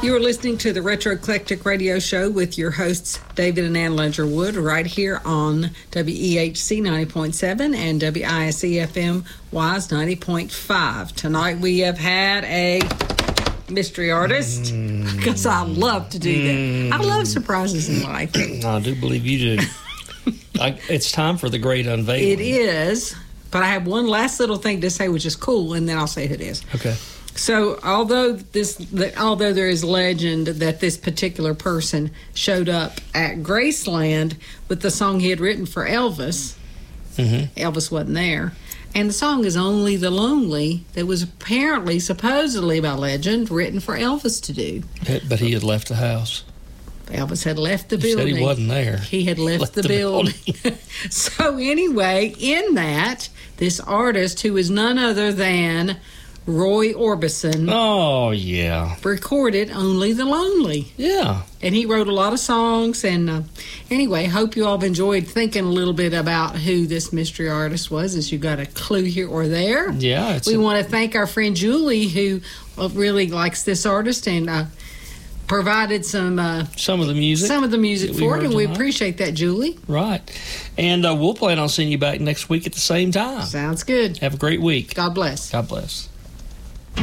You are listening to the Retro Eclectic Radio Show with your hosts, David and Ann Ledgerwood, right here on WEHC 90.7 and WISE FM WISE 90.5. Tonight we have had a mystery artist, because I love to do that. I love surprises in life. I do believe you do. It's time for the great unveiling. It is, but I have one last little thing to say, which is cool, and then I'll say who it is. Okay. So, although there is legend that this particular person showed up at Graceland with the song he had written for Elvis, Elvis wasn't there, and the song is "Only the Lonely" that was apparently, supposedly by legend, written for Elvis to do. But he had left the house. Elvis had left the You building. said he wasn't there. He had left the building. So anyway, in that, this artist, who is none other than Roy Orbison, Oh, yeah. recorded "Only the Lonely." Yeah. And he wrote a lot of songs. And anyway, hope you all have enjoyed thinking a little bit about who this mystery artist was, as you got a clue here or there. Yeah. We want to thank our friend Julie, who really likes this artist and provided some of the music for it, and we appreciate that, Julie. Right. And we'll plan on seeing you back next week at the same time. Sounds good. Have a great week. God bless. God bless.